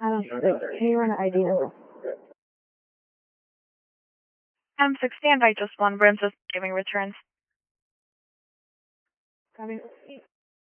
I don't know. Can you run an ID number? M6 standby, just one. Brim just giving returns. Copy.